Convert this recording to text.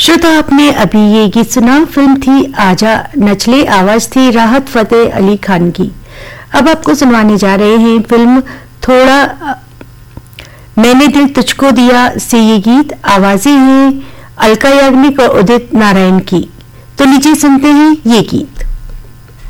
श्रोता, आपने अभी ये गीत सुना। फिल्म थी आजा नचले, आवाज थी राहत फतेह अली खान की। अब आपको सुनवाने जा रहे हैं फिल्म थोड़ा मैंने दिल तुझको दिया से ये गीत। आवाजें हैं अलका याग्निक और उदित नारायण की। तो लीजिए सुनते हैं ये गीत।